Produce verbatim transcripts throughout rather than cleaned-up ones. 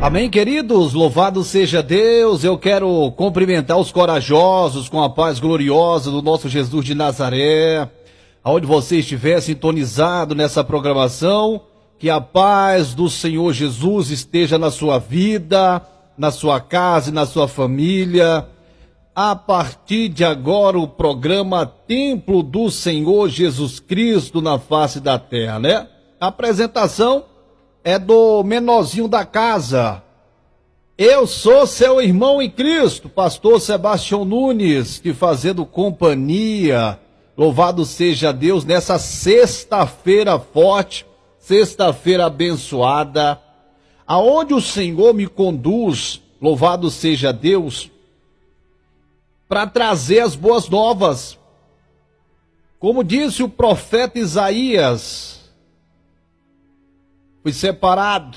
Amém, queridos? Louvado seja Deus. Eu quero cumprimentar os corajosos com a paz gloriosa do nosso Jesus de Nazaré. Aonde você estiver sintonizado nessa programação, que a paz do Senhor Jesus esteja na sua vida, na sua casa e na sua família. A partir de agora, o programa Templo do Senhor Jesus Cristo na face da terra, né? A apresentação é do menorzinho da casa. Eu sou seu irmão em Cristo, pastor Sebastião Nunes, te fazendo companhia. Louvado seja Deus nessa sexta-feira forte, sexta-feira abençoada, aonde o Senhor me conduz, louvado seja Deus, para trazer as boas novas. Como disse o profeta Isaías, fui separado,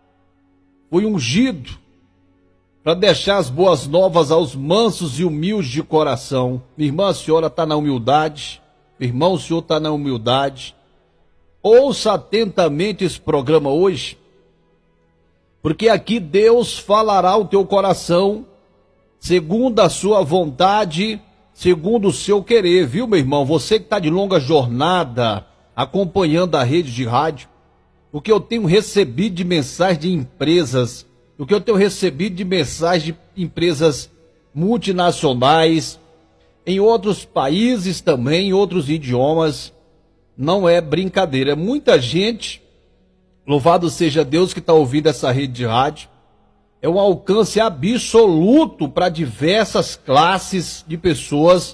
fui ungido para deixar as boas novas aos mansos e humildes de coração. Minha irmã, a senhora está na humildade, meu irmão, o senhor está na humildade. Ouça atentamente esse programa hoje, porque aqui Deus falará ao teu coração, segundo a sua vontade, segundo o seu querer, viu, meu irmão? Você que está de longa jornada, acompanhando a rede de rádio, o que eu tenho recebido de mensagem de empresas, o que eu tenho recebido de mensagem de empresas multinacionais, em outros países também, em outros idiomas, não é brincadeira. É muita gente, louvado seja Deus, que está ouvindo essa rede de rádio. É um alcance absoluto para diversas classes de pessoas,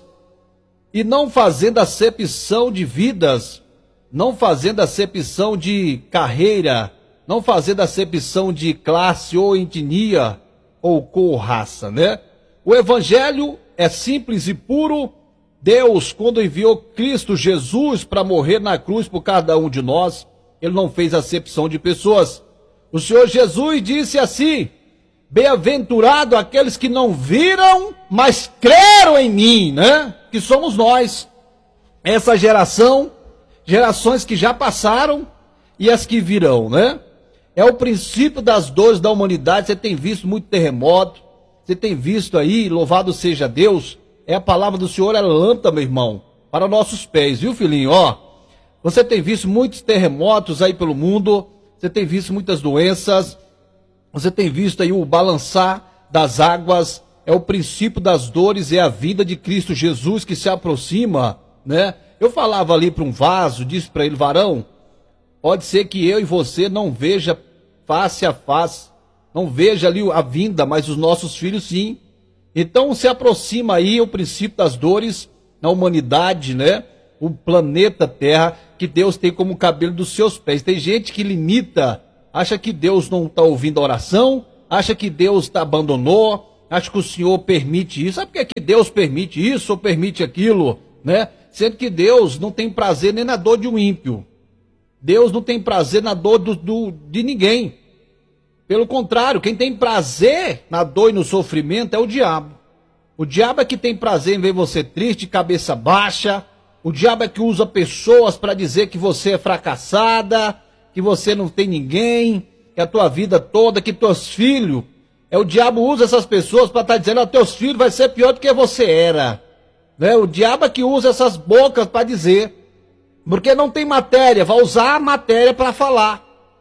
e não fazendo acepção de vidas, não fazendo acepção de carreira, não fazendo acepção de classe ou etnia ou cor, raça, né? O evangelho é simples e puro. Deus, quando enviou Cristo Jesus para morrer na cruz por cada um de nós, ele não fez acepção de pessoas. O Senhor Jesus disse assim: bem-aventurado aqueles que não viram, mas creram em mim, né? Que somos nós. Essa geração, gerações que já passaram e as que virão, né? É o princípio das dores da humanidade. Você tem visto muito terremoto, você tem visto aí, louvado seja Deus, é a palavra do Senhor, é lâmpada, meu irmão, para nossos pés, viu, filhinho? Ó, você tem visto muitos terremotos aí pelo mundo, você tem visto muitas doenças, você tem visto aí o balançar das águas. É o princípio das dores, é a vinda de Cristo Jesus que se aproxima, né? Eu falava ali para um vaso, disse para ele: varão, pode ser que eu e você não veja face a face, não veja ali a vinda, mas os nossos filhos sim. Então se aproxima aí o princípio das dores na humanidade, né? O planeta Terra, que Deus tem como cabelo dos seus pés. Tem gente que limita, acha que Deus não está ouvindo a oração, acha que Deus tá, abandonou, acha que o Senhor permite isso. Sabe por que, que Deus permite isso ou permite aquilo, né? Sendo que Deus não tem prazer nem na dor de um ímpio. Deus não tem prazer na dor do, do, de ninguém. Pelo contrário, quem tem prazer na dor e no sofrimento é o diabo. O diabo é que tem prazer em ver você triste, cabeça baixa. O diabo é que usa pessoas para dizer que você é fracassada, que você não tem ninguém, que a tua vida toda, que teus filhos... É o diabo usa essas pessoas para estar tá dizendo: ó, teus filhos vai ser pior do que você era. Né? O diabo é que usa essas bocas para dizer... Porque não tem matéria, vai usar a matéria para falar.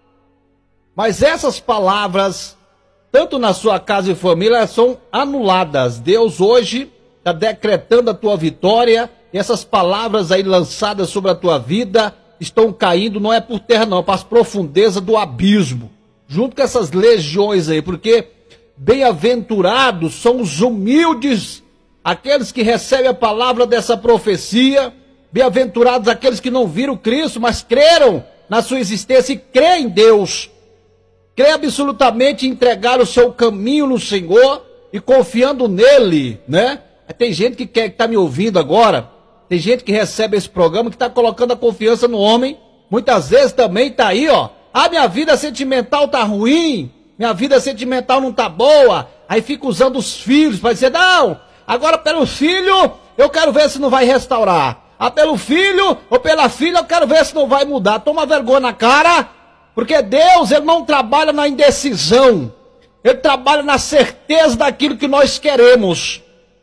Mas essas palavras, tanto na sua casa e família, são anuladas. Deus hoje está decretando a tua vitória. E essas palavras aí lançadas sobre a tua vida estão caindo, não é por terra não, é para as profundezas do abismo. Junto com essas legiões aí, porque bem-aventurados são os humildes, aqueles que recebem a palavra dessa profecia. Bem-aventurados aqueles que não viram Cristo, mas creram na sua existência e creem em Deus. Crê absolutamente em entregar o seu caminho no Senhor e confiando nele, né? Tem gente que quer, que está me ouvindo agora, tem gente que recebe esse programa que está colocando a confiança no homem. Muitas vezes também está aí, ó. Ah, minha vida sentimental tá ruim, minha vida sentimental não tá boa. Aí fica usando os filhos para dizer: não, agora pelo filho eu quero ver se não vai restaurar. Ah, pelo filho ou pela filha eu quero ver se não vai mudar. Toma vergonha na cara, porque Deus, ele não trabalha na indecisão. ele trabalha na certeza daquilo que nós queremos.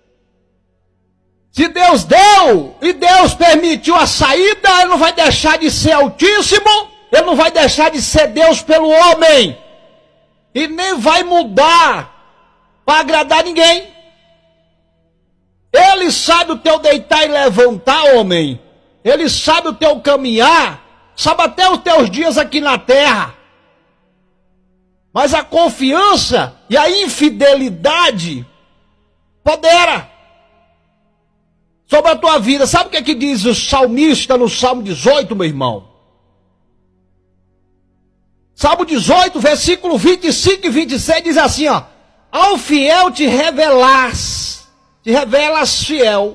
Se Deus deu e Deus permitiu a saída, ele não vai deixar de ser Altíssimo, ele não vai deixar de ser Deus pelo homem, e nem vai mudar para agradar ninguém. Ele sabe o teu deitar e levantar, homem. Ele sabe o teu caminhar, sabe até os teus dias aqui na terra. Mas a confiança e a infidelidade podera sobre a tua vida. Sabe o que é que diz o salmista no Salmo dezoito, meu irmão? Salmo dezoito, versículo vinte e cinco e vinte e seis diz assim, ó: ao fiel te revelas, te revelas fiel.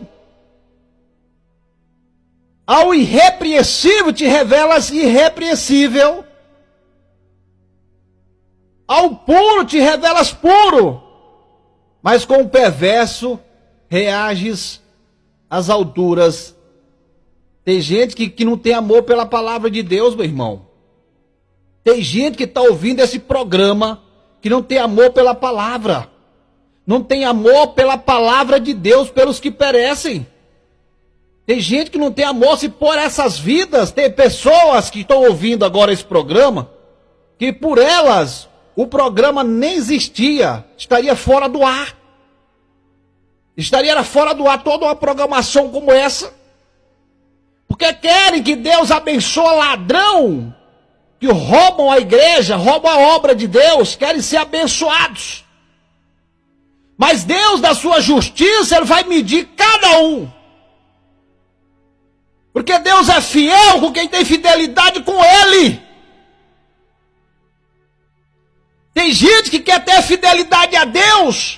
Ao irrepreensível te revelas irrepreensível. Ao puro te revelas puro. Mas com o perverso reages às alturas. Tem gente que, que não tem amor pela palavra de Deus, meu irmão. Tem gente que está ouvindo esse programa que não tem amor pela palavra. Não tem amor pela palavra de Deus pelos que perecem. Tem gente que não tem amor se por essas vidas. Tem pessoas que estão ouvindo agora esse programa, que por elas o programa nem existia, estaria fora do ar. Estaria fora do ar toda uma programação como essa. Porque querem que Deus abençoe ladrão, que roubam a igreja, roubam a obra de Deus, querem ser abençoados. Mas Deus, da sua justiça, Ele vai medir cada um. Porque Deus é fiel com quem tem fidelidade com Ele. Tem gente que quer ter fidelidade a Deus.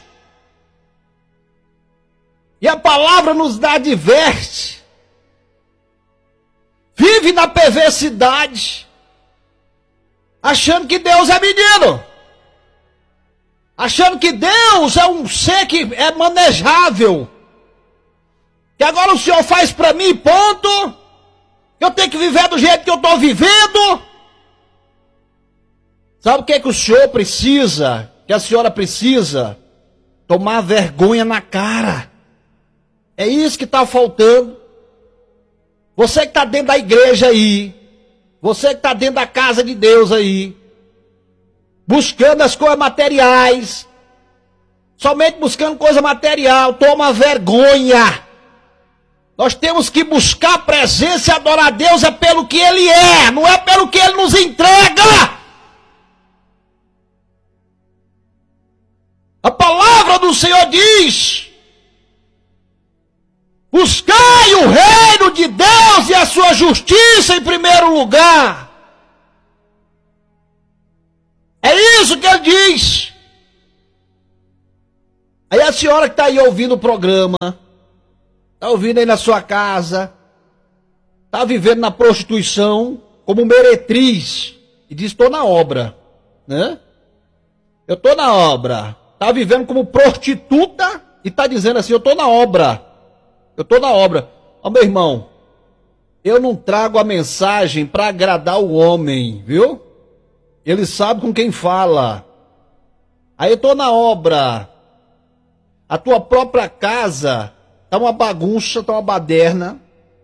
E a palavra nos dá adverte. Vive na perversidade. Achando que Deus é menino. Achando que Deus é um ser que é manejável. Que agora o Senhor faz para mim, ponto. Eu tenho que viver do jeito que eu estou vivendo. Sabe o que é que o Senhor precisa? Que a senhora precisa? Tomar vergonha na cara. É isso que está faltando. Você que está dentro da igreja aí. Você que está dentro da casa de Deus aí. Buscando as coisas materiais. Somente buscando coisa material. Toma vergonha. Nós temos que buscar a presença e adorar a Deus é pelo que Ele é, não é pelo que Ele nos entrega. A palavra do Senhor diz: buscai o reino de Deus e a sua justiça em primeiro lugar. É isso que Ele diz. Aí a senhora que está aí ouvindo o programa, está ouvindo aí na sua casa, está vivendo na prostituição como meretriz e diz: estou na obra, né? Eu estou na obra. Está vivendo como prostituta e está dizendo assim: eu estou na obra. Eu estou na obra. Ó, meu irmão, eu não trago a mensagem para agradar o homem, viu? Ele sabe com quem fala. Aí eu estou na obra. A tua própria casa está uma bagunça, está uma baderna.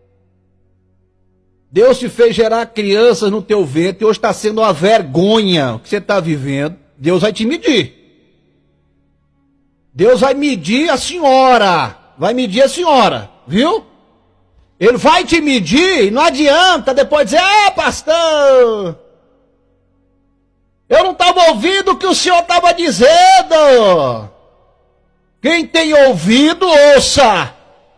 Deus te fez gerar crianças no teu ventre e hoje está sendo uma vergonha o que você está vivendo. Deus vai te medir. Deus vai medir a senhora. Vai medir a senhora, viu? Ele vai te medir e não adianta depois dizer: ah, pastor, eu não estava ouvindo o que o senhor estava dizendo. Quem tem ouvido, ouça.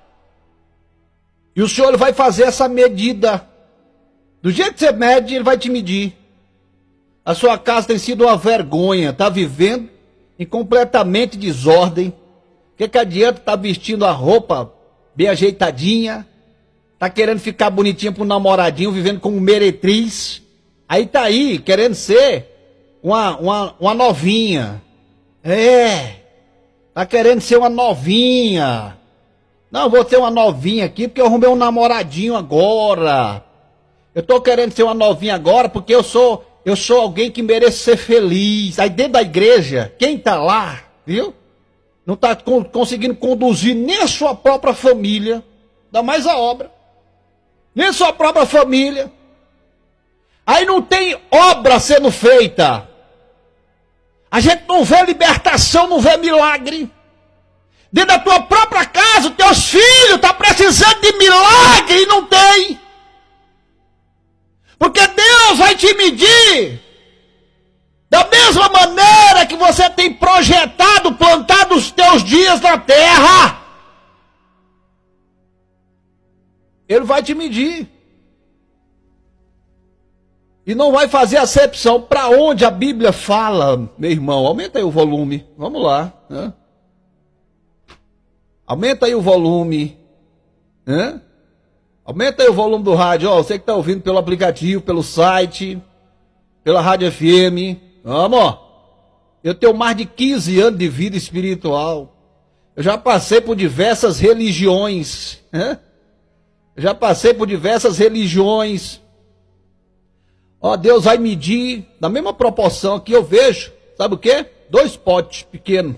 E o Senhor vai fazer essa medida. Do jeito que você mede, Ele vai te medir. A sua casa tem sido uma vergonha. Está vivendo em completamente desordem. O que, que adianta estar tá vestindo a roupa bem ajeitadinha? Está querendo ficar bonitinha para o namoradinho, vivendo como meretriz. Aí está aí, querendo ser uma, uma, uma novinha. É... Tá querendo ser uma novinha. Não, vou ser uma novinha aqui porque eu arrumei um namoradinho agora. Eu tô querendo ser uma novinha agora porque eu sou eu sou alguém que merece ser feliz. Aí dentro da igreja, quem está lá, viu? Não está conseguindo conduzir nem a sua própria família, ainda mais a obra, nem a sua própria família. Aí não tem obra sendo feita. A gente não vê libertação, não vê milagre. Dentro da tua própria casa, os teus filhos estão precisando de milagre e não tem. Porque Deus vai te medir da mesma maneira que você tem projetado, plantado os teus dias na terra. Ele vai te medir. E não vai fazer acepção para onde a Bíblia fala, meu irmão. Aumenta aí o volume. Vamos lá. Né? Aumenta aí o volume. Né? Aumenta aí o volume do rádio. Ó, você que está ouvindo pelo aplicativo, pelo site, pela Rádio F M. Vamos. Eu tenho mais de quinze anos de vida espiritual. Eu já passei por diversas religiões. Né? Eu já passei por diversas religiões. Ó, Deus vai medir na mesma proporção que eu vejo, sabe o quê? Dois potes pequenos.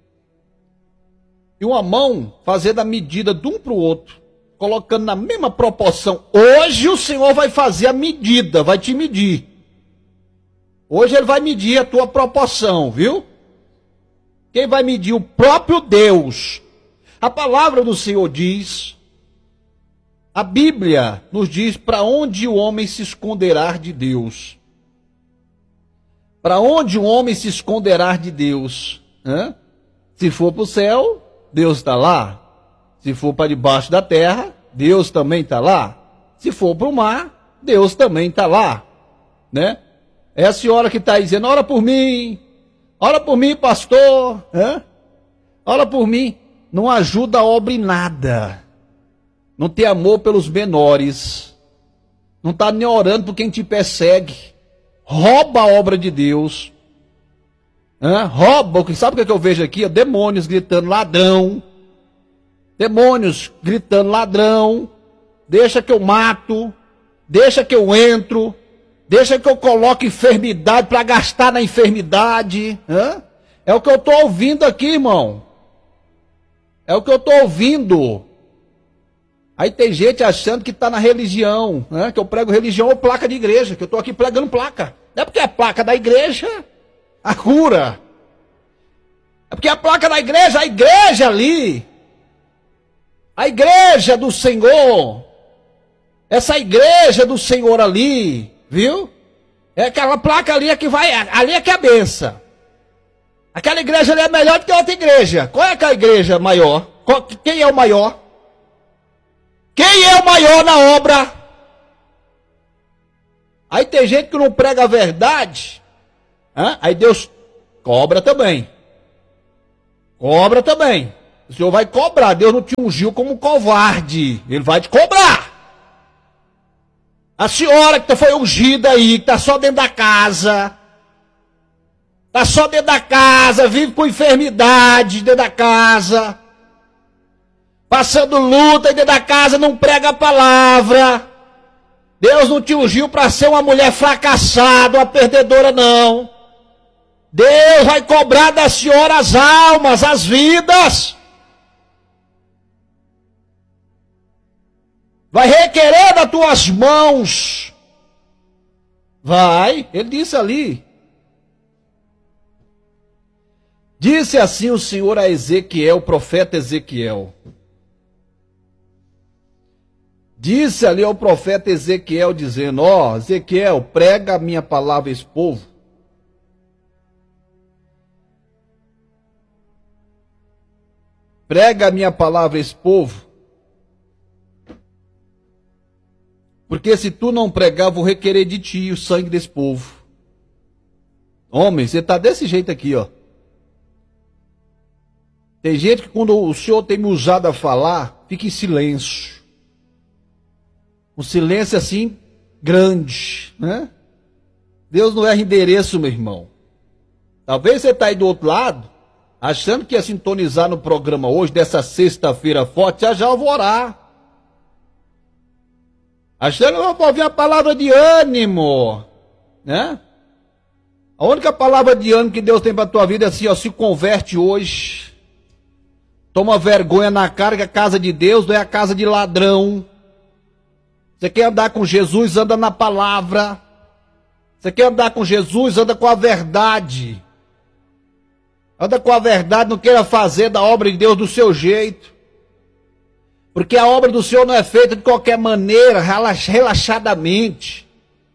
E uma mão fazendo a medida de um para o outro, colocando na mesma proporção. Hoje o Senhor vai fazer a medida, vai te medir. Hoje Ele vai medir a tua proporção, viu? Quem vai medir? O próprio Deus. A palavra do Senhor diz... A Bíblia nos diz para onde o homem se esconderá de Deus. Para onde o homem se esconderá de Deus? Hã? Se for para o céu, Deus está lá. Se for para debaixo da terra, Deus também está lá. Se for para o mar, Deus também está lá. Né? É a senhora que está dizendo, ora por mim, ora por mim, pastor. Hã? Ora por mim. Não ajuda a obra em nada. Não tem amor pelos menores. Não está nem orando por quem te persegue. Rouba a obra de Deus. Hã? Rouba. Sabe o que, é que eu vejo aqui? Demônios gritando ladrão. Demônios gritando ladrão. Deixa que eu mato. Deixa que eu entro. Deixa que eu coloque enfermidade para gastar na enfermidade. Hã? É o que eu estou ouvindo aqui, irmão. É o que eu estou ouvindo. Aí tem gente achando que está na religião, né? Que eu prego religião ou placa de igreja, que eu estou aqui pregando placa. Não é porque é placa da igreja, a cura. É porque a placa da igreja, a igreja ali, a igreja do Senhor, essa igreja do Senhor ali, viu? É aquela placa ali é que vai, ali é que é a benção. Aquela igreja ali é melhor do que outra igreja. Qual é aquela igreja maior? Quem é o maior? Quem é o maior na obra? Aí tem gente que não prega a verdade. Hein? Aí Deus cobra também. Cobra também. O Senhor vai cobrar. Deus não te ungiu como covarde. Ele vai te cobrar. A senhora que foi ungida aí, que está só dentro da casa. Está só dentro da casa, vive com enfermidade dentro da casa. Passando luta dentro da casa, não prega a palavra. Deus não te ungiu para ser uma mulher fracassada, uma perdedora, não. Deus vai cobrar da senhora as almas, as vidas. Vai requerer das tuas mãos. Vai, ele disse ali. Disse assim o Senhor a Ezequiel, o profeta Ezequiel. Disse ali ao profeta Ezequiel, dizendo, ó, oh, Ezequiel, prega a minha palavra a esse povo. Prega a minha palavra a esse povo. Porque se tu não pregar, vou requerer de ti o sangue desse povo. Homem, você está desse jeito aqui, ó. Tem gente que quando o Senhor tem me usado a falar, fica em silêncio. Um silêncio assim, grande, né? Deus não erra endereço, meu irmão. Talvez você está aí do outro lado, achando que ia sintonizar no programa hoje, dessa sexta-feira forte, já já eu vou orar. Achando que eu vou ouvir a palavra de ânimo, né? A única palavra de ânimo que Deus tem para a tua vida é assim, ó, se converte hoje. Toma vergonha na cara que a casa de Deus não é a casa de ladrão. Você quer andar com Jesus, anda na palavra. Você quer andar com Jesus, anda com a verdade. Anda com a verdade, não queira fazer da obra de Deus do seu jeito. Porque a obra do Senhor não é feita de qualquer maneira, relaxadamente.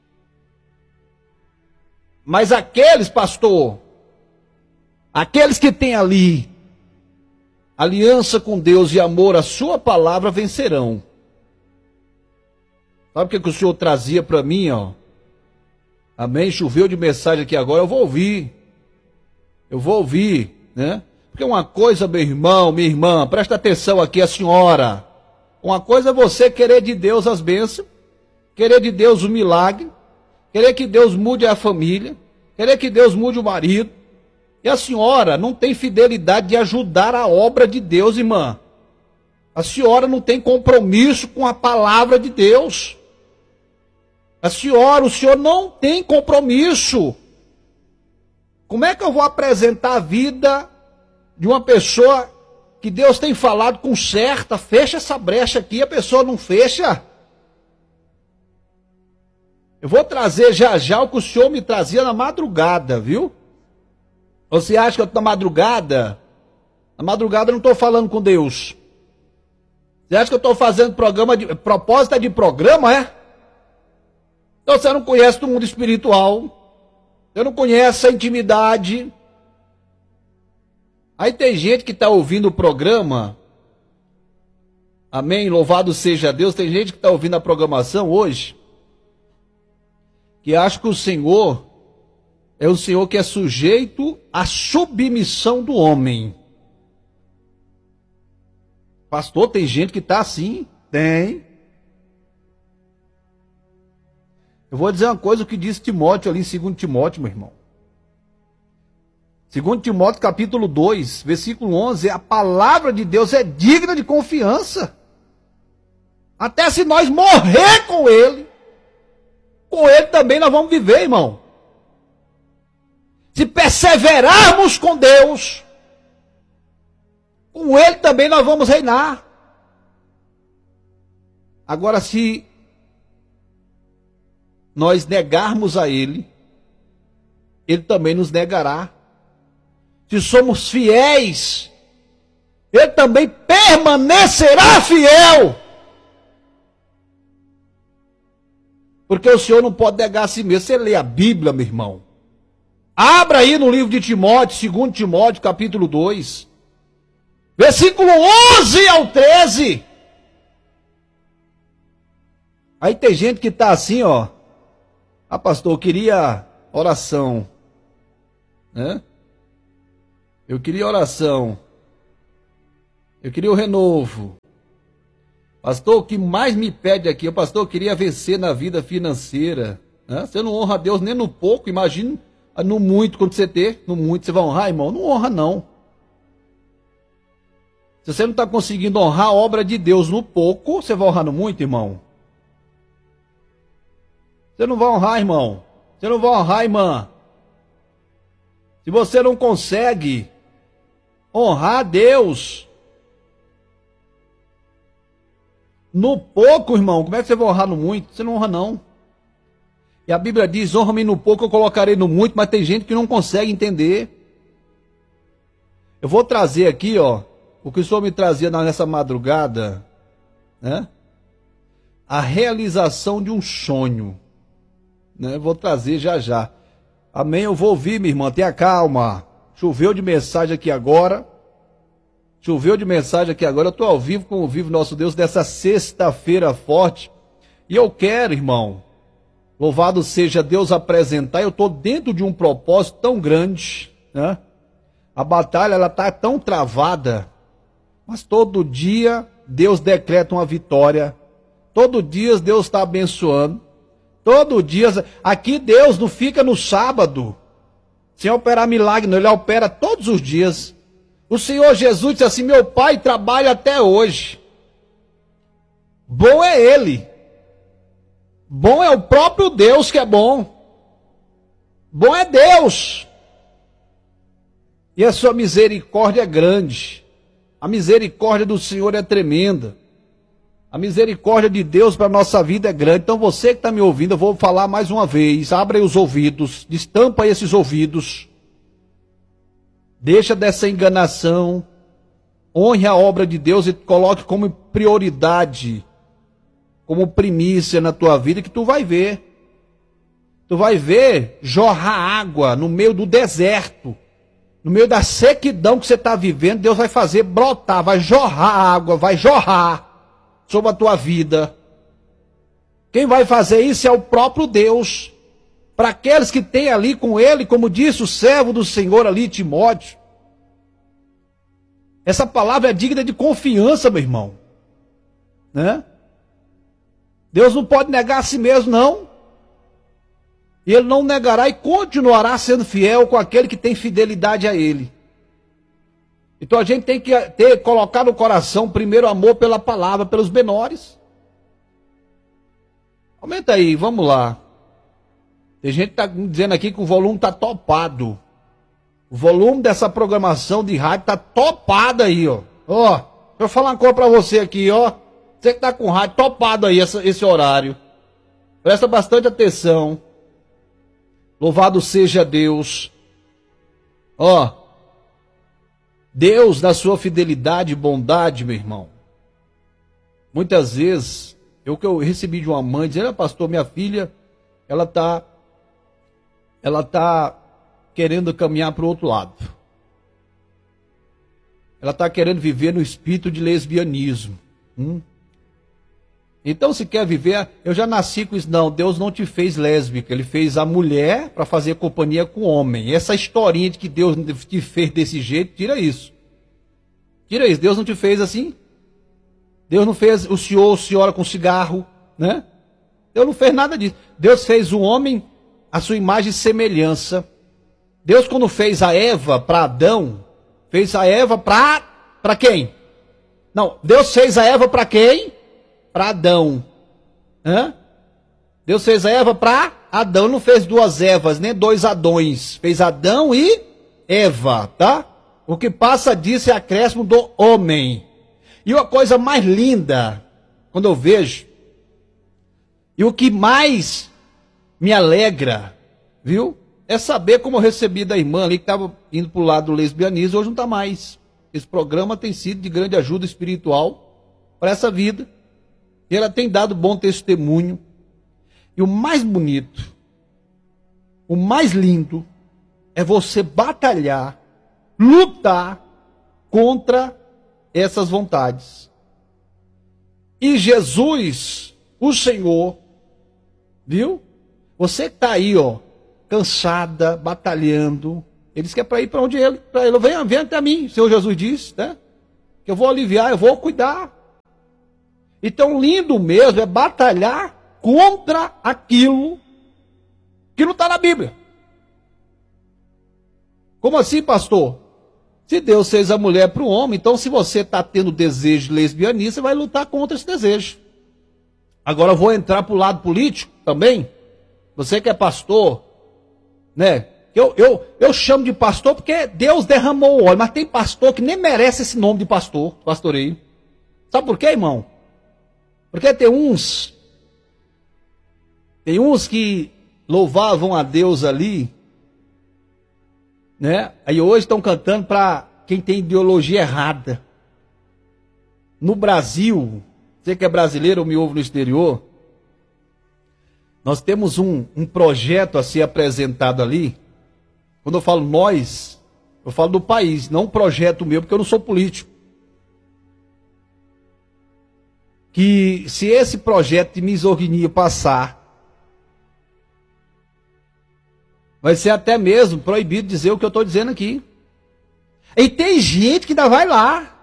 Mas aqueles, pastor, aqueles que têm ali aliança com Deus e amor à sua palavra vencerão. Sabe o que, que o Senhor trazia para mim, ó? Amém? Choveu de mensagem aqui agora, eu vou ouvir. Eu vou ouvir, né? Porque uma coisa, meu irmão, minha irmã, presta atenção aqui, a senhora. Uma coisa é você querer de Deus as bênçãos, querer de Deus o milagre, querer que Deus mude a família, querer que Deus mude o marido. E a senhora não tem fidelidade de ajudar a obra de Deus, irmã. A senhora não tem compromisso com a palavra de Deus. A senhora, o senhor não tem compromisso. Como é que eu vou apresentar a vida de uma pessoa que Deus tem falado com certa? Fecha essa brecha aqui, a pessoa não fecha. Eu vou trazer já já o que o senhor me trazia na madrugada, viu? Você acha que eu estou na madrugada? Na madrugada eu não estou falando com Deus. Você acha que eu estou fazendo programa de propósito de programa, é? Então você não conhece o mundo espiritual. Você não conhece a intimidade. Aí tem gente que está ouvindo o programa. Amém? Louvado seja Deus. Tem gente que está ouvindo a programação hoje, que acha que o Senhor é o Senhor que é sujeito à submissão do homem. Pastor, tem gente que está assim? Tem. Eu vou dizer uma coisa, o que disse Timóteo ali em segundo Timóteo, meu irmão. segundo Timóteo capítulo dois, versículo onze, a palavra de Deus é digna de confiança. Até se nós morrer com ele, com ele também nós vamos viver, irmão. Se perseverarmos com Deus, com ele também nós vamos reinar. Agora, se nós negarmos a ele, ele também nos negará. Se somos fiéis, ele também permanecerá fiel. Porque o Senhor não pode negar a si mesmo. Você lê a Bíblia, meu irmão. Abra aí no livro de Timóteo, segundo Timóteo, capítulo dois. Versículo onze ao treze. Aí tem gente que está assim, ó. Ah, pastor, eu queria oração. Né? Eu queria oração. Eu queria o renovo. Pastor, o que mais me pede aqui, o pastor, eu queria vencer na vida financeira. Né? Você não honra a Deus nem no pouco, imagina no muito, quando você ter, no muito você vai honrar, irmão? Não honra não. Se você não está conseguindo honrar a obra de Deus no pouco, você vai honrar no muito, irmão? Você não vai honrar, irmão. Você não vai honrar, irmã. Se você não consegue honrar a Deus no pouco, irmão, como é que você vai honrar no muito? Você não honra não. E a Bíblia diz, honra-me no pouco, eu colocarei no muito, mas tem gente que não consegue entender. Eu vou trazer aqui, ó, o que o Senhor me trazia nessa madrugada, né? A realização de um sonho. Né? Vou trazer já já. Amém? Eu vou ouvir, minha irmã, tenha calma. Choveu de mensagem aqui agora. Choveu de mensagem aqui agora. Eu estou ao vivo com o Vivo Nosso Deus dessa sexta-feira forte. E eu quero, irmão, louvado seja Deus, apresentar. Eu estou dentro de um propósito tão grande, né? A batalha, ela está tão travada. Mas todo dia Deus decreta uma vitória. Todo dia Deus está abençoando. Todo dia. Aqui Deus não fica no sábado sem operar milagre, não. Ele opera todos os dias. O Senhor Jesus disse assim, meu Pai trabalha até hoje. Bom é Ele. Bom é o próprio Deus que é bom. Bom é Deus. E a sua misericórdia é grande. A misericórdia do Senhor é tremenda. A misericórdia de Deus para a nossa vida é grande. Então você que está me ouvindo, eu vou falar mais uma vez. Abre aí os ouvidos, destampa aí esses ouvidos. Deixa dessa enganação. Honre a obra de Deus e coloque como prioridade, como primícia na tua vida, que tu vai ver. Tu vai ver jorrar água no meio do deserto. No meio da sequidão que você está vivendo, Deus vai fazer brotar, vai jorrar água, vai jorrar sobre a tua vida. Quem vai fazer isso é o próprio Deus. Para aqueles que têm ali com ele, como disse o servo do Senhor ali, Timóteo. Essa palavra é digna de confiança, meu irmão. Né? Deus não pode negar a si mesmo, não. E ele não negará e continuará sendo fiel com aquele que tem fidelidade a ele. Então a gente tem que ter, colocar no coração primeiro amor pela palavra, pelos menores. Aumenta aí, vamos lá. Tem gente que está dizendo aqui que o volume está topado. O volume dessa programação de rádio está topado aí, ó. Ó, deixa eu falar uma coisa para você aqui, ó. Você que está com rádio topado aí, essa, esse horário. Presta bastante atenção. Louvado seja Deus. Ó, Deus, na sua fidelidade e bondade, meu irmão. Muitas vezes, eu que eu recebi de uma mãe, dizendo, ah, pastor, minha filha, ela está ela tá querendo caminhar para o outro lado. Ela está querendo viver no espírito de lesbianismo. Hum? Então, se quer viver, eu já nasci com isso. Não, Deus não te fez lésbica. Ele fez a mulher para fazer companhia com o homem. Essa historinha de que Deus te fez desse jeito, tira isso. Tira isso. Deus não te fez assim. Deus não fez o senhor ou a senhora com cigarro, né? Deus não fez nada disso. Deus fez o homem à sua imagem e semelhança. Deus, quando fez a Eva para Adão, fez a Eva para para quem? Não, Deus fez a Eva para quem? Para Adão. Hã? Deus fez a Eva para Adão, não fez duas Evas, nem dois Adões. Fez Adão e Eva, tá? O que passa disso é acréscimo do homem. E uma coisa mais linda, quando eu vejo, e o que mais me alegra, viu? É saber como eu recebi da irmã ali que estava indo para o lado do lesbianismo, hoje não está mais. Esse programa tem sido de grande ajuda espiritual para essa vida. E ela tem dado bom testemunho. E o mais bonito, o mais lindo, é você batalhar, lutar contra essas vontades. E Jesus, o Senhor, viu? Você que está aí, ó, cansada, batalhando, ele disse que é para ir para onde ele, para ele, venha, venha até mim, o Senhor Jesus disse, né? Que eu vou aliviar, eu vou cuidar. Então, lindo mesmo é batalhar contra aquilo que não está na Bíblia. Como assim, pastor? Se Deus fez a mulher para o homem, então se você está tendo desejo de lesbianismo, você vai lutar contra esse desejo. Agora eu vou entrar para o lado político também. Você que é pastor, né? Eu, eu, eu chamo de pastor porque Deus derramou o óleo, mas tem pastor que nem merece esse nome de pastor, pastoreio. Sabe por quê, irmão? Porque tem uns, tem uns que louvavam a Deus ali, né? Aí hoje estão cantando para quem tem ideologia errada. No Brasil, você que é brasileiro ou me ouve no exterior, nós temos um, um projeto a ser apresentado ali. Quando eu falo nós, eu falo do país, não um projeto meu, porque eu não sou político. Que se esse projeto de misoginia passar, vai ser até mesmo proibido dizer o que eu estou dizendo aqui. E tem gente que ainda vai lá.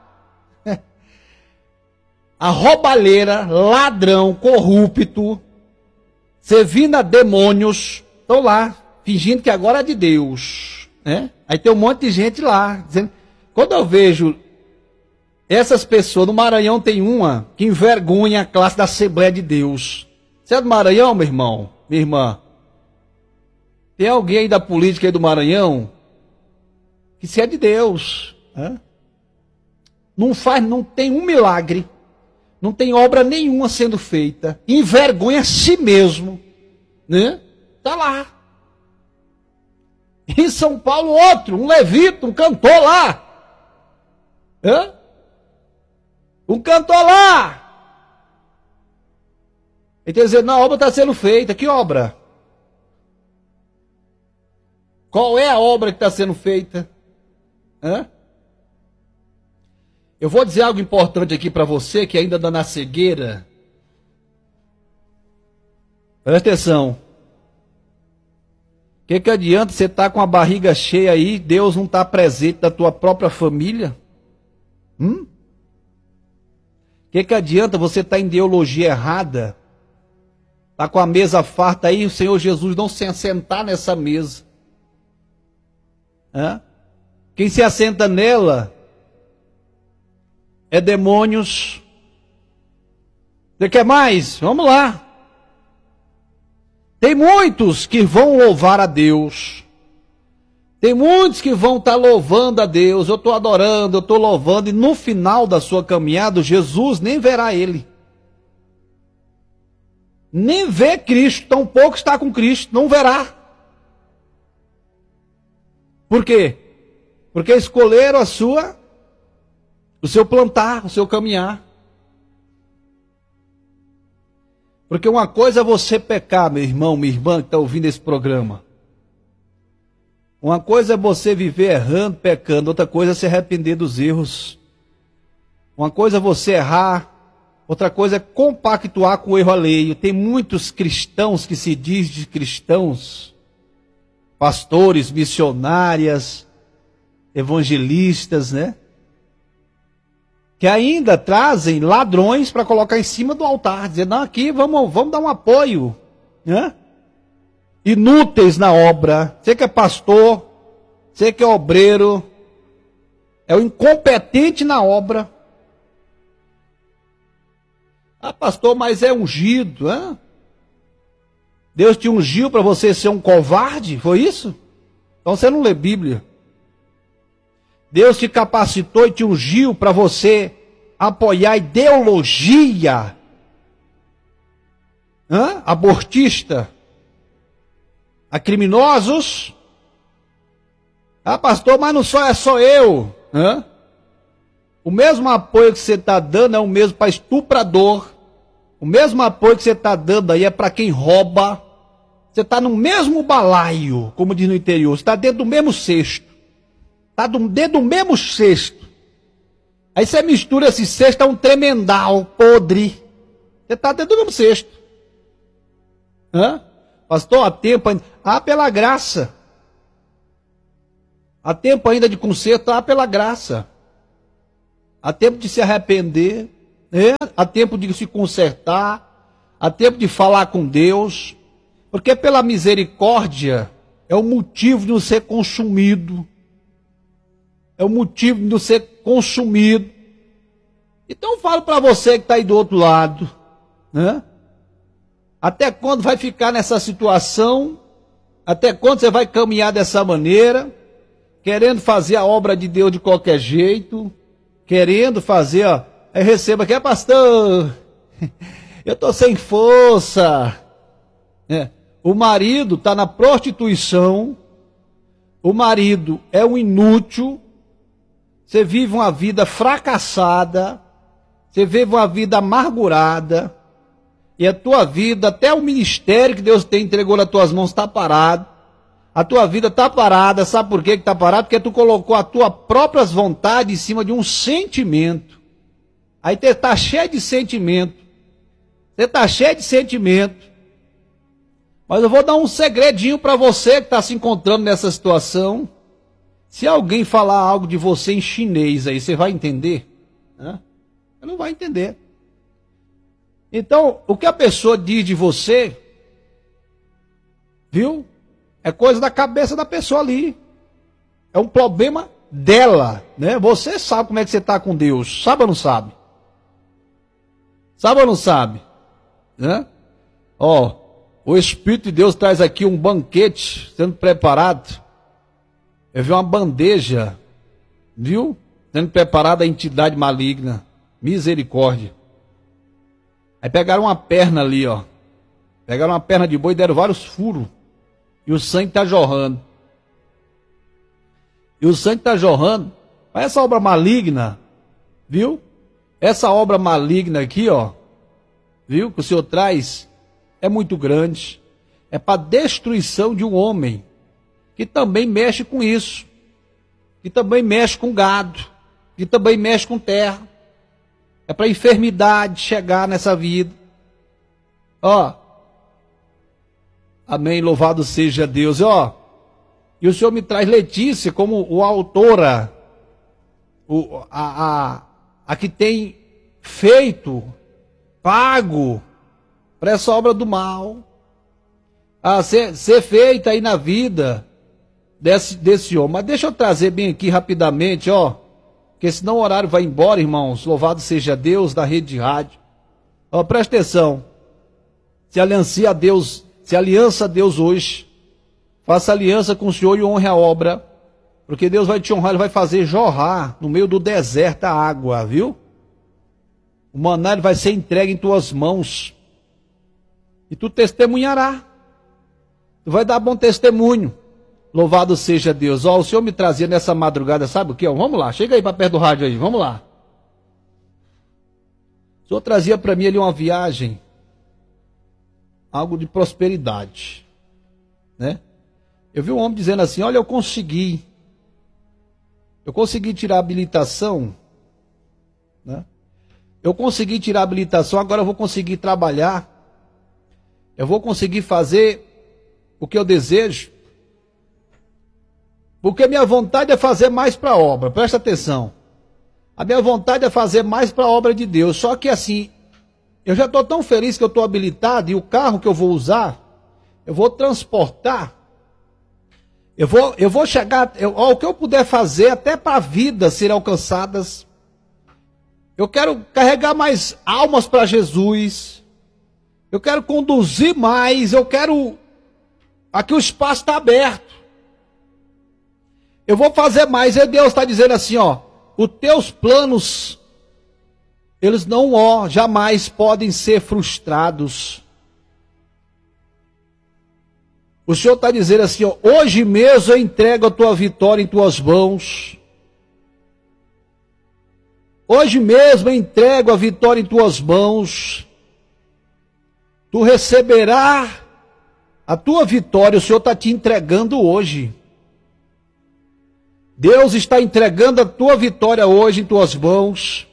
A roubalheira, ladrão, corrupto, servindo a demônios, estão lá, fingindo que agora é de Deus. Né? Aí tem um monte de gente lá, dizendo, quando eu vejo essas pessoas, no Maranhão tem uma que envergonha a classe da Assembleia de Deus. Você é do Maranhão, meu irmão, minha irmã? Tem alguém aí da política aí do Maranhão que se é de Deus, né? Não faz, não tem um milagre, não tem obra nenhuma sendo feita, envergonha a si mesmo, né? Tá lá. Em São Paulo, outro, um levita, um cantor lá. Hã? Um cantor lá. Ele está dizendo, não, a obra está sendo feita. Que obra? Qual é a obra que está sendo feita? Hã? Eu vou dizer algo importante aqui para você que ainda está na cegueira. Presta atenção. O que, que adianta você estar tá com a barriga cheia aí, Deus não está presente na tua própria família? Hum? O que, que adianta você estar tá em ideologia errada? Está com a mesa farta aí, o Senhor Jesus não se assentar nessa mesa. Hã? Quem se assenta nela é demônios. Você quer mais? Vamos lá. Tem muitos que vão louvar a Deus. Tem muitos que vão estar louvando a Deus. Eu estou adorando, eu estou louvando. E no final da sua caminhada, Jesus nem verá ele. Nem vê Cristo. Tampouco está com Cristo. Não verá. Por quê? Porque escolheram a sua, o seu plantar, o seu caminhar. Porque uma coisa é você pecar, meu irmão, minha irmã que está ouvindo esse programa. Uma coisa é você viver errando, pecando. Outra coisa é se arrepender dos erros. Uma coisa é você errar. Outra coisa é compactuar com o erro alheio. Tem muitos cristãos que se dizem de cristãos, pastores, missionárias, evangelistas, né? Que ainda trazem ladrões para colocar em cima do altar, dizendo, não, aqui vamos, vamos dar um apoio, né? Inúteis na obra. Você que é pastor, você que é obreiro, é o incompetente na obra. Ah, pastor, mas é ungido, né? Deus te ungiu para você ser um covarde, foi isso? Então você não lê Bíblia. Deus te capacitou e te ungiu para você apoiar a ideologia, hã? Abortista, a criminosos. Ah, pastor, mas não só é só eu. Hã? O mesmo apoio que você está dando é o mesmo para estuprador. O mesmo apoio que você está dando aí é para quem rouba. Você está no mesmo balaio, como diz no interior. Você está dentro do mesmo cesto. Está dentro do mesmo cesto. Aí você mistura esse cesto a um tremendal, podre. Você está dentro do mesmo cesto. Hã? Pastor, há tempo ainda. Ah, pela graça. Há tempo ainda de conserto? Ah, pela graça. Há tempo de se arrepender. Né? Há tempo de se consertar. Há tempo de falar com Deus. Porque pela misericórdia é o motivo de não ser consumido. É o motivo de não ser consumido. Então eu falo para você que está aí do outro lado, né? Até quando vai ficar nessa situação? Até quando você vai caminhar dessa maneira? Querendo fazer a obra de Deus de qualquer jeito? Querendo fazer, ó, aí receba aqui, pastor, eu estou sem força. É. O marido está na prostituição, o marido é um inútil, você vive uma vida fracassada, você vive uma vida amargurada, e a tua vida, até o ministério que Deus te entregou nas tuas mãos está parado, a tua vida está parada, sabe por que está parado? Porque tu colocou as tuas próprias vontades em cima de um sentimento, aí você está cheio de sentimento, você está cheio de sentimento, mas eu vou dar um segredinho para você que está se encontrando nessa situação. Se alguém falar algo de você em chinês aí, você vai entender? Né? Você não vai entender. Então, o que a pessoa diz de você, viu? É coisa da cabeça da pessoa ali. É um problema dela, né? Você sabe como é que você está com Deus. Sabe ou não sabe? Sabe ou não sabe? Né? Ó. o Espírito de Deus traz aqui um banquete sendo preparado. Eu vi uma bandeja, viu? Sendo preparada a entidade maligna. Misericórdia. Aí pegaram uma perna ali, ó. Pegaram uma perna de boi e deram vários furos. E o sangue está jorrando. E o sangue está jorrando. Mas essa obra maligna, viu? Essa obra maligna aqui, ó. Viu? Que o Senhor traz é muito grande. É para destruição de um homem. Que também mexe com isso. Que também mexe com gado. Que também mexe com terra. É para enfermidade chegar nessa vida. Ó. Amém, louvado seja Deus. Ó. E o Senhor me traz Letícia como o autora. O, a, a, a que tem feito, pago para essa obra do mal. A ser, ser feita aí na vida desse, desse homem. Mas deixa eu trazer bem aqui rapidamente, ó. Porque senão o horário vai embora, irmãos. Louvado seja Deus da rede de rádio. Ó, presta atenção. Se aliança a Deus, se aliança a Deus hoje. Faça aliança com o Senhor e honre a obra. Porque Deus vai te honrar, Ele vai fazer jorrar no meio do deserto a água, viu? O maná ele vai ser entregue em tuas mãos. E tu testemunhará. Tu vai dar bom testemunho. Louvado seja Deus. Ó, o Senhor me trazia nessa madrugada, sabe o que? Ó, vamos lá, chega aí para perto do rádio aí, vamos lá. O Senhor trazia para mim ali uma viagem, algo de prosperidade, né? Eu vi um homem dizendo assim, olha, eu consegui, eu consegui tirar a habilitação, né? Eu consegui tirar a habilitação, agora eu vou conseguir trabalhar, eu vou conseguir fazer o que eu desejo, porque minha vontade é fazer mais para a obra, presta atenção. A minha vontade é fazer mais para a obra de Deus. Só que assim, eu já estou tão feliz que eu estou habilitado e o carro que eu vou usar, eu vou transportar, eu vou, eu vou chegar, eu, ó, o que eu puder fazer até para vidas serem alcançadas. Eu quero carregar mais almas para Jesus. Eu quero conduzir mais, eu quero... Aqui o espaço está aberto. Eu vou fazer mais. E Deus está dizendo assim, ó. Os teus planos, eles não, ó, jamais podem ser frustrados. O Senhor está dizendo assim, ó. Hoje mesmo eu entrego a tua vitória em tuas mãos. Hoje mesmo eu entrego a vitória em tuas mãos. Tu receberás a tua vitória. O Senhor está te entregando hoje. Deus está entregando a tua vitória hoje em tuas mãos.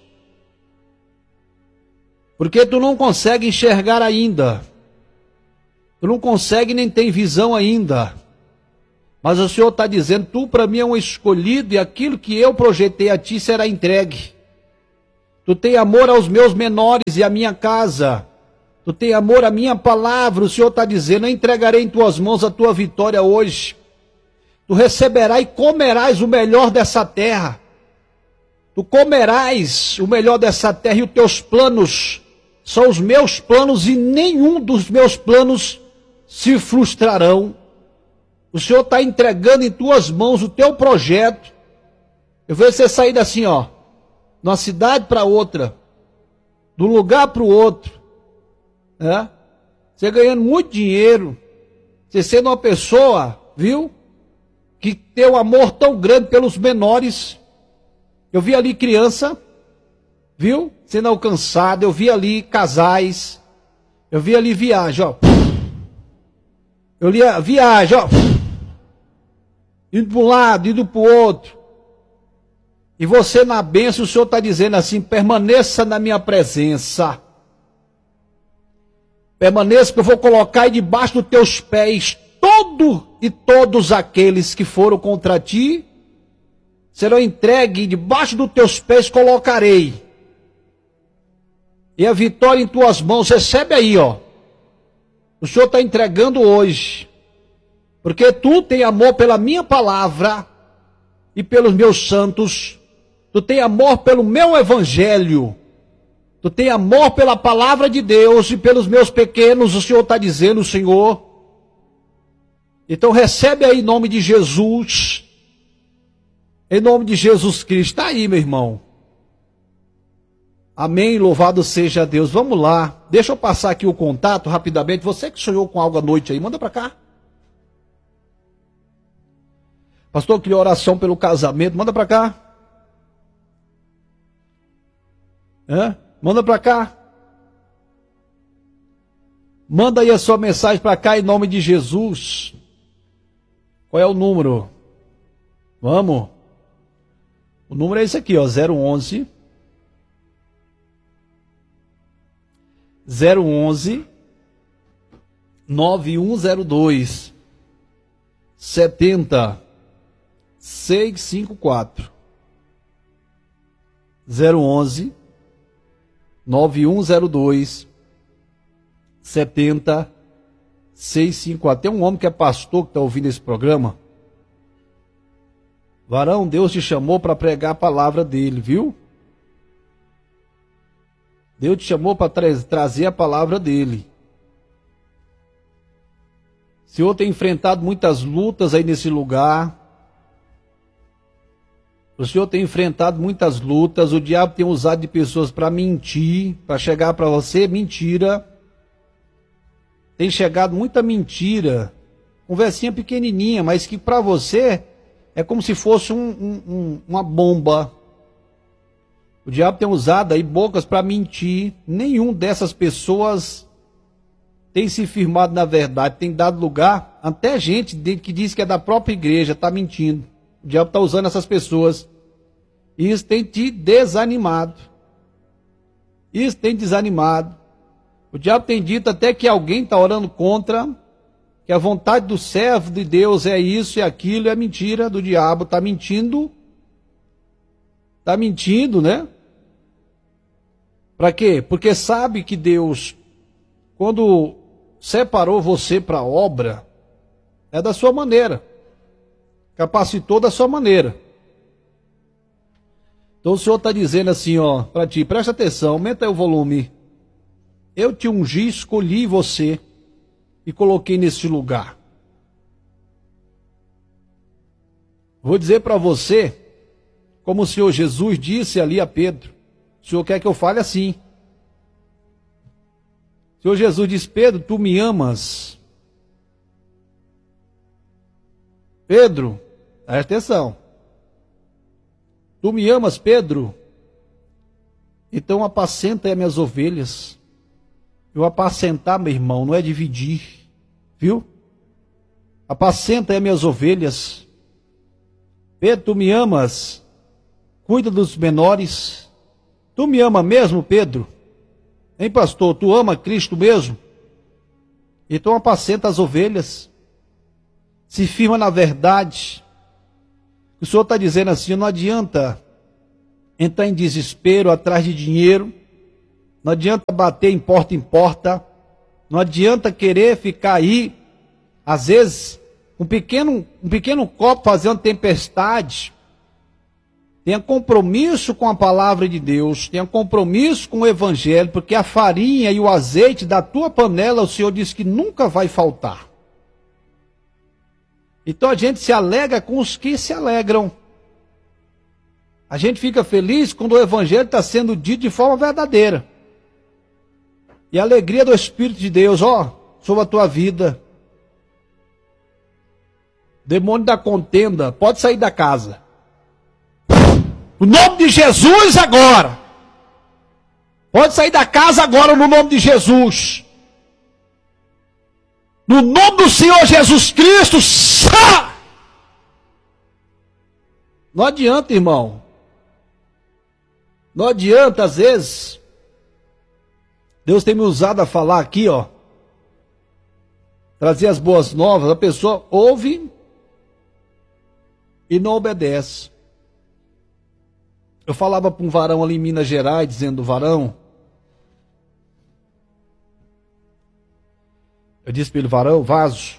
Porque tu não consegue enxergar ainda. Tu não consegue nem tem visão ainda. Mas o Senhor está dizendo, tu para mim é um escolhido e aquilo que eu projetei a ti será entregue. Tu tem amor aos meus menores e à minha casa. Tu tem amor à minha palavra. O Senhor está dizendo, eu entregarei em tuas mãos a tua vitória hoje. Tu receberás e comerás o melhor dessa terra. Tu comerás o melhor dessa terra e os teus planos são os meus planos e nenhum dos meus planos se frustrarão. O Senhor está entregando em tuas mãos o teu projeto. Eu vejo você sair assim, ó, de uma cidade para outra, de um lugar para o outro, né? Você ganhando muito dinheiro, você sendo uma pessoa, viu? Que tem um amor tão grande pelos menores. Eu vi ali criança, viu? Sendo alcançada. Eu vi ali casais. Eu vi ali viagem, ó. Eu li a viagem, ó. Indo para um lado, indo para o outro. E você na bênção, o Senhor está dizendo assim, permaneça na minha presença. Permaneça que eu vou colocar aí debaixo dos teus pés todo e todos aqueles que foram contra ti serão entregues, debaixo dos teus pés colocarei. E a vitória em tuas mãos, recebe aí, ó. O Senhor está entregando hoje. Porque tu tem amor pela minha palavra e pelos meus santos. Tu tem amor pelo meu evangelho. Tu tem amor pela palavra de Deus e pelos meus pequenos, o Senhor está dizendo, Senhor. Então recebe aí em nome de Jesus. Em nome de Jesus Cristo. Está aí, meu irmão. Amém, louvado seja Deus. Vamos lá. Deixa eu passar aqui o contato rapidamente. Você que sonhou com algo à noite aí, manda para cá. Pastor, queria oração pelo casamento, manda para cá. É? Manda para cá. Manda aí a sua mensagem para cá em nome de Jesus. Qual é o número? Vamos. O número é esse aqui, ó, zero onze zero onze nove um zero dois setenta seis cinco quatro. zero onze nove um zero dois setenta seis cinco quatro. Tem um homem que é pastor que está ouvindo esse programa. Varão, Deus te chamou para pregar a palavra dele, viu? Deus te chamou para tra trazer a palavra dele. O Senhor tem enfrentado muitas lutas aí nesse lugar. O Senhor tem enfrentado muitas lutas. O diabo tem usado de pessoas para mentir, para chegar para você, mentira. Tem chegado muita mentira. Conversinha pequenininha, mas que para você é como se fosse um, um, um, uma bomba. O diabo tem usado aí bocas para mentir. Nenhum dessas pessoas tem se firmado na verdade, tem dado lugar. Até gente que diz que é da própria igreja está mentindo. O diabo está usando essas pessoas. E isso tem te desanimado. Isso tem desanimado. O diabo tem dito até que alguém está orando contra, que a vontade do servo de Deus é isso e aquilo, é mentira do diabo. Está mentindo. Está mentindo, né? Para quê? Porque sabe que Deus, quando separou você para a obra, é da sua maneira. Capacitou da sua maneira. Então o Senhor está dizendo assim, ó, para ti, presta atenção, aumenta aí o volume. Eu te ungi, escolhi você e coloquei nesse lugar. Vou dizer para você, como o Senhor Jesus disse ali a Pedro. O Senhor quer que eu fale assim. O Senhor Jesus diz, Pedro, tu me amas. Pedro, presta atenção. Tu me amas, Pedro? Então apacenta aí as minhas ovelhas. Eu apacentar, meu irmão, não é dividir. Viu? Apacenta aí as minhas ovelhas. Pedro, tu me amas? Cuida dos menores. Tu me ama mesmo, Pedro? Hein, pastor? Tu ama Cristo mesmo? Então apacenta as ovelhas. Se firma na verdade. O Senhor está dizendo assim, não adianta entrar em desespero atrás de dinheiro. Não adianta bater em porta em porta. Não adianta querer ficar aí, às vezes, um pequeno, um pequeno copo fazendo tempestade. Tenha compromisso com a palavra de Deus, tenha compromisso com o evangelho, porque a farinha e o azeite da tua panela, o Senhor diz que nunca vai faltar. Então a gente se alegra com os que se alegram. A gente fica feliz quando o evangelho está sendo dito de forma verdadeira. E a alegria do Espírito de Deus, ó, sobre a tua vida. Demônio da contenda, pode sair da casa. No nome de Jesus agora. Pode sair da casa agora no nome de Jesus. No nome do Senhor Jesus Cristo. Sa! Não adianta, irmão. Não adianta, às vezes. Deus tem me usado a falar aqui, ó. Trazer as boas novas. A pessoa ouve e não obedece. Eu falava para um varão ali em Minas Gerais, dizendo, varão, eu disse para ele, varão, vaso,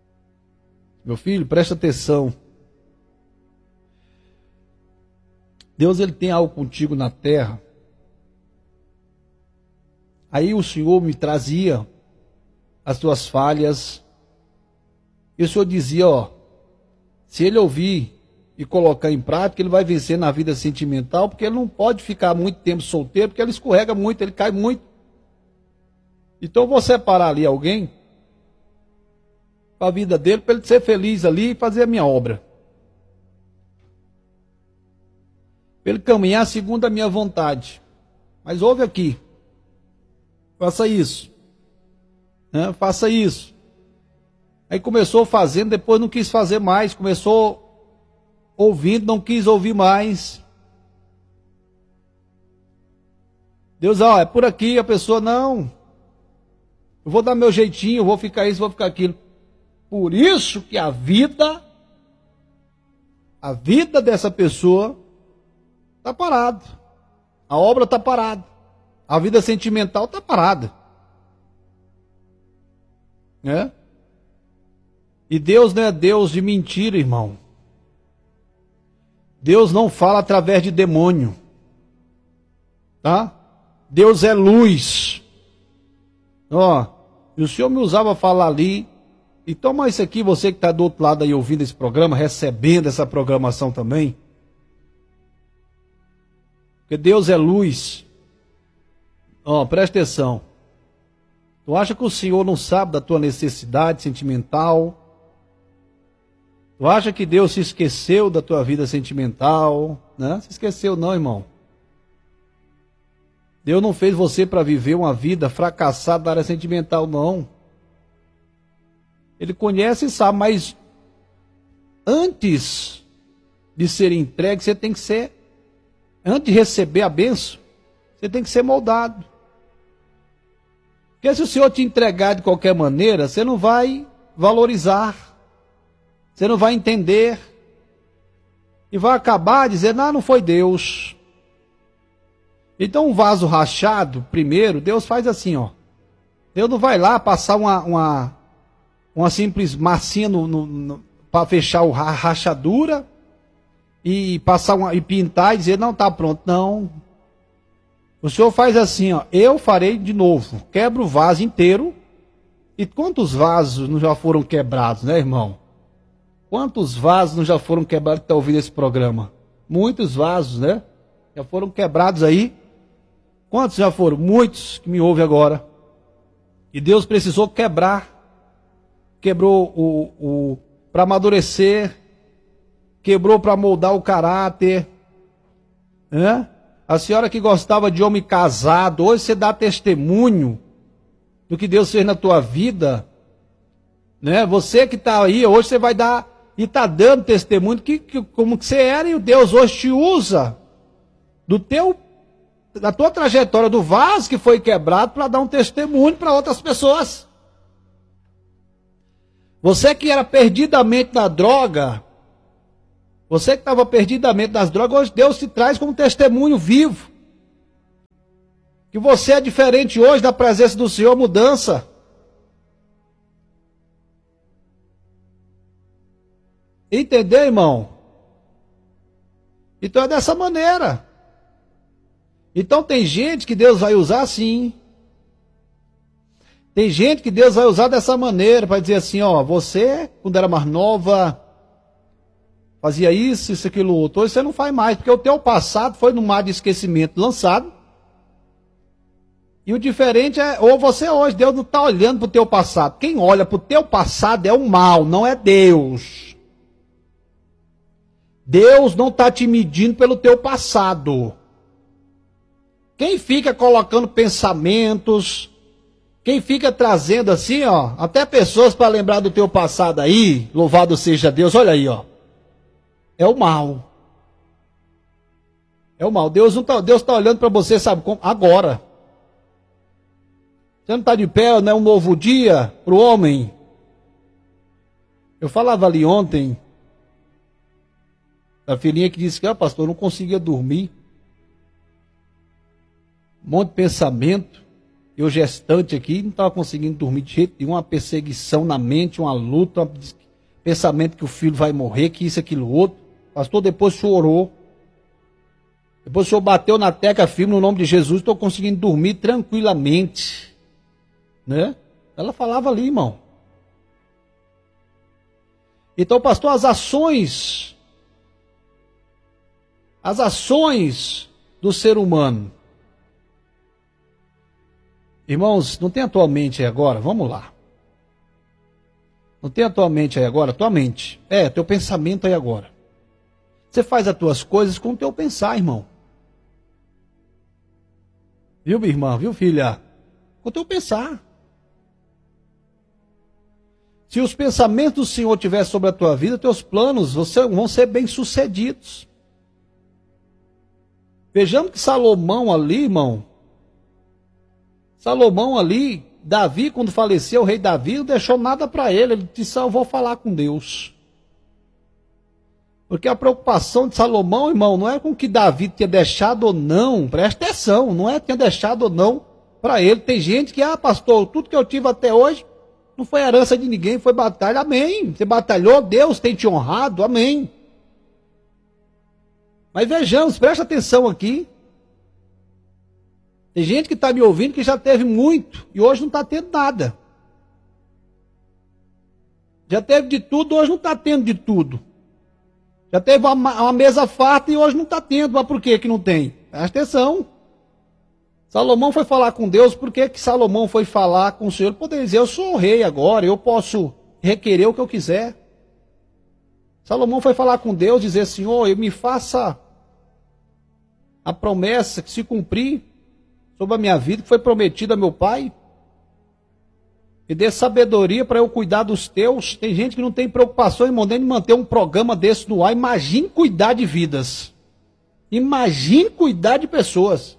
meu filho, presta atenção, Deus, ele tem algo contigo na terra. Aí o Senhor me trazia as tuas falhas. E o Senhor dizia, ó, se ele ouvir e colocar em prática, ele vai vencer na vida sentimental, porque ele não pode ficar muito tempo solteiro, porque ele escorrega muito, ele cai muito. Então eu vou separar ali alguém para a vida dele, para ele ser feliz ali e fazer a minha obra. Para ele caminhar segundo a minha vontade. Mas ouve aqui. Faça isso. Né? Faça isso. Aí começou fazendo, depois não quis fazer mais. Começou ouvindo, não quis ouvir mais. Deus, ó, é por aqui. A pessoa, não. Eu vou dar meu jeitinho, eu vou ficar isso, vou ficar aquilo. Por isso que a vida, a vida dessa pessoa está parada. A obra está parada. A vida sentimental está parada. Né? E Deus não é Deus de mentira, irmão. Deus não fala através de demônio. Tá? Deus é luz. Ó, e o Senhor me usava falar ali. E toma isso aqui, você que está do outro lado aí ouvindo esse programa, recebendo essa programação também. Porque Deus é luz. Ó, presta atenção. Tu acha que o Senhor não sabe da tua necessidade sentimental? Tu acha que Deus se esqueceu da tua vida sentimental? Não, se esqueceu não, irmão. Deus não fez você para viver uma vida fracassada na área sentimental, não. Ele conhece e sabe, mas antes de ser entregue, você tem que ser, antes de receber a bênção, você tem que ser moldado. Porque se o Senhor te entregar de qualquer maneira, você não vai valorizar, você não vai entender, e vai acabar dizendo, ah, não foi Deus. Então um vaso rachado, primeiro, Deus faz assim, ó. Deus não vai lá passar uma... uma uma simples massinha no, no, no, para fechar a rachadura e passar uma, e pintar e dizer, não, está pronto. Não. O Senhor faz assim, ó, eu farei de novo. Quebra o vaso inteiro. E quantos vasos não já foram quebrados, né, irmão? Quantos vasos não já foram quebrados que estão ouvindo esse programa? Muitos vasos, né? Já foram quebrados aí. Quantos já foram? Muitos que me ouvem agora. E Deus precisou quebrar. Quebrou o, o, para amadurecer, quebrou para moldar o caráter. Né? A senhora que gostava de homem casado, hoje você dá testemunho do que Deus fez na tua vida. Né? Você que está aí, hoje você vai dar, e está dando testemunho que, que, como que você era, e o Deus hoje te usa do teu, da tua trajetória, do vaso que foi quebrado, para dar um testemunho para outras pessoas. Você que era perdidamente na droga, você que estava perdidamente nas drogas, hoje Deus te traz como testemunho vivo. Que você é diferente hoje da presença do Senhor, mudança. Entendeu, irmão? Então é dessa maneira. Então tem gente que Deus vai usar assim. Tem gente que Deus vai usar dessa maneira, para dizer assim, ó, você, quando era mais nova, fazia isso, isso, aquilo, outro. Hoje você não faz mais, porque o teu passado foi no mar de esquecimento lançado. E o diferente é, ou você hoje, Deus não está olhando para o teu passado. Quem olha para o teu passado é o mal, não é Deus. Deus não está te medindo pelo teu passado. Quem fica colocando pensamentos... Quem fica trazendo assim, ó, até pessoas para lembrar do teu passado aí, louvado seja Deus, olha aí, ó. É o mal. É o mal. Deus não tá, Deus está olhando para você, sabe como? Agora. Você não está de pé, não é um novo dia para o homem. Eu falava ali ontem, da filhinha que disse que, ah, pastor, eu não conseguia dormir. Um monte de pensamento. Eu gestante aqui, não estava conseguindo dormir de jeito nenhum, uma perseguição na mente, uma luta, um pensamento que o filho vai morrer, que isso, aquilo, outro. O pastor depois chorou. Depois o senhor bateu na tecla firme no nome de Jesus, estou conseguindo dormir tranquilamente. Né? Ela falava ali, irmão. Então, pastor, as ações, as ações do ser humano. Irmãos, não tem a tua mente aí agora? Vamos lá. Não tem a tua mente aí agora? Tua mente. É, teu pensamento aí agora. Você faz as tuas coisas com o teu pensar, irmão. Viu, minha irmã? Viu, filha? Com o teu pensar. Se os pensamentos do Senhor estiverem sobre a tua vida, teus planos vão ser bem-sucedidos. Vejamos que Salomão ali, irmão, Salomão ali, Davi, quando faleceu, o rei Davi, não deixou nada para ele, ele disse, eu vou falar com Deus. Porque a preocupação de Salomão, irmão, não é com que Davi tinha deixado ou não, presta atenção, não é que tinha deixado ou não para ele. Tem gente que, ah, pastor, tudo que eu tive até hoje não foi herança de ninguém, foi batalha, amém. Você batalhou, Deus tem te honrado, amém. Mas vejamos, presta atenção aqui. Tem gente que está me ouvindo que já teve muito e hoje não está tendo nada. Já teve de tudo, hoje não está tendo de tudo. Já teve uma, uma mesa farta e hoje não está tendo. Mas por que que não tem? Presta atenção. Salomão foi falar com Deus. Por que que Salomão foi falar com o Senhor? Ele poderia dizer, eu sou o rei agora, eu posso requerer o que eu quiser. Salomão foi falar com Deus, dizer, Senhor, eu me faça a promessa que se cumprir sobre a minha vida, que foi prometida a meu pai. E dê sabedoria para eu cuidar dos teus. Tem gente que não tem preocupação, irmão, nem de manter um programa desse no ar. Imagine cuidar de vidas. Imagine cuidar de pessoas.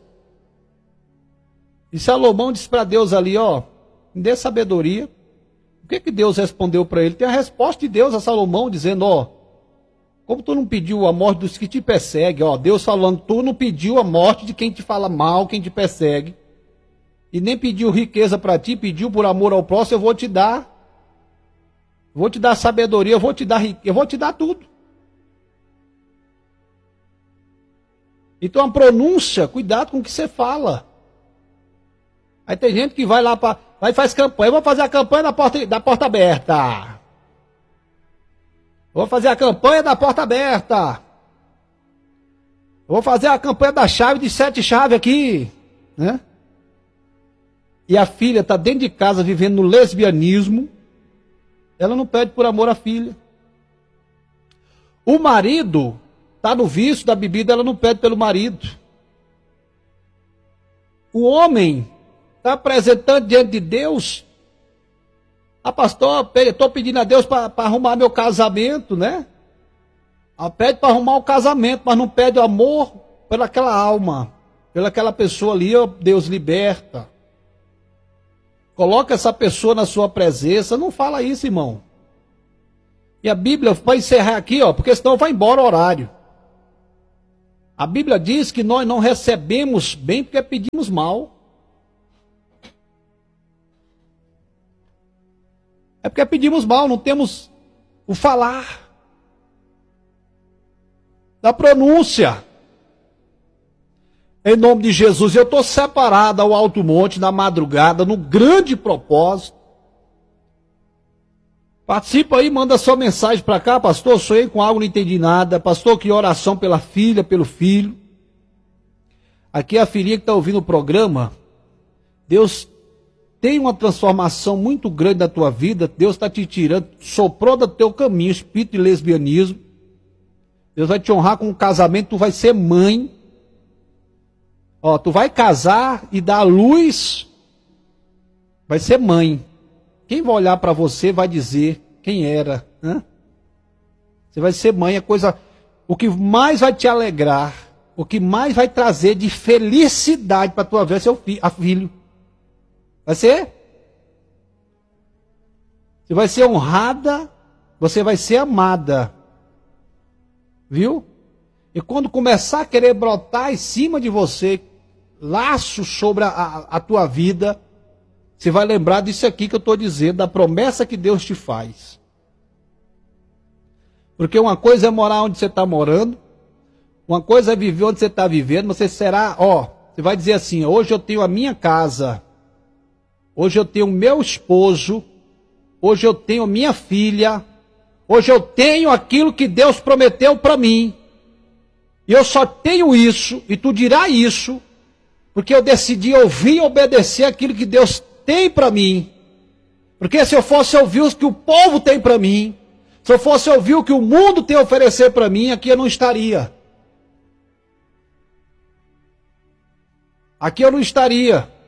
E Salomão disse para Deus ali, ó, me dê sabedoria. O que que Deus respondeu para ele? Tem a resposta de Deus a Salomão, dizendo, ó, como tu não pediu a morte dos que te perseguem, ó, Deus falando, tu não pediu a morte de quem te fala mal, quem te persegue. E nem pediu riqueza para ti, pediu por amor ao próximo, eu vou te dar. Vou te dar sabedoria, eu vou te dar riqueza, eu vou te dar tudo. Então a pronúncia, cuidado com o que você fala. Aí tem gente que vai lá para, vai e faz campanha, eu vou fazer a campanha da porta, da porta aberta. Vou fazer a campanha da porta aberta. Vou fazer a campanha da chave de sete chaves aqui, né? E a filha está dentro de casa vivendo no lesbianismo, ela não pede por amor à filha. O marido está no vício da bebida, ela não pede pelo marido. O homem está apresentando diante de Deus, ah, pastor, estou pedindo a Deus para arrumar meu casamento, né? Ela pede para arrumar o casamento, mas não pede o amor pelaquela alma, pelaquela pessoa ali, ó, Deus liberta. Coloca essa pessoa na sua presença. Não fala isso, irmão. E a Bíblia, vai encerrar aqui, ó, porque senão vai embora o horário. A Bíblia diz que nós não recebemos bem porque pedimos mal. É porque pedimos mal, não temos o falar. Da pronúncia. Em nome de Jesus, eu estou separado ao alto monte na madrugada, no grande propósito. Participa aí, manda sua mensagem para cá, pastor, sonhei com algo, não entendi nada. Pastor, que oração pela filha, pelo filho. Aqui é a filhinha que está ouvindo o programa. Deus tem uma transformação muito grande na tua vida. Deus está te tirando, soprou do teu caminho, espírito de lesbianismo. Deus vai te honrar com um casamento, tu vai ser mãe. Ó, tu vai casar e dar à luz, vai ser mãe. Quem vai olhar para você vai dizer quem era. Né? Você vai ser mãe, é coisa, o que mais vai te alegrar, o que mais vai trazer de felicidade para a tua vida é seu filho, a filho. Vai ser? Você vai ser honrada, você vai ser amada. Viu? E quando começar a querer brotar em cima de você, laços sobre a, a, a tua vida, você vai lembrar disso aqui que eu estou dizendo, da promessa que Deus te faz. Porque uma coisa é morar onde você está morando, Uma coisa é viver onde você está vivendo, você será, ó, você vai dizer assim, hoje eu tenho a minha casa, hoje eu tenho o meu esposo, hoje eu tenho minha filha, hoje eu tenho aquilo que Deus prometeu para mim. E eu só tenho isso, e tu dirás isso, porque eu decidi ouvir e obedecer aquilo que Deus tem para mim. Porque se eu fosse ouvir o que o povo tem para mim, se eu fosse ouvir o que o mundo tem a oferecer para mim, aqui eu não estaria. Aqui eu não estaria.